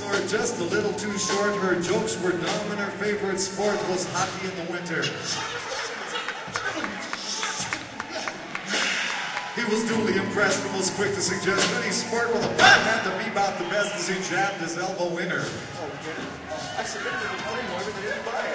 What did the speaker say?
were just a little too short. Her jokes were dumb and her favorite sport was hockey in the winter. He was duly impressed and was quick to suggest any sport with a puck had to be about the best as he jabbed his elbow in her. I submitted it to the more than anybody.